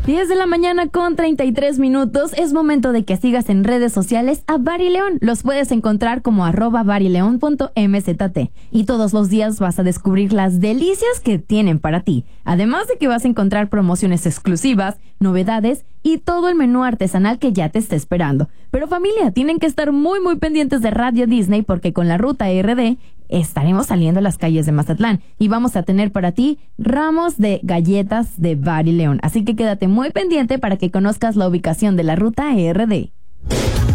10 de la mañana con 33 minutos. Es momento de que sigas en redes sociales a Bar y León. Los puedes encontrar como @barileon.mzt. Y todos los días vas a descubrir las delicias que tienen para ti. Además de que vas a encontrar promociones exclusivas, novedades y todo el menú artesanal que ya te está esperando. Pero familia, tienen que estar muy pendientes de Radio Disney porque con la ruta RD estaremos saliendo a las calles de Mazatlán y vamos a tener para ti ramos de galletas de Bar y León. Así que quédate muy pendiente para que conozcas la ubicación de la ruta RD.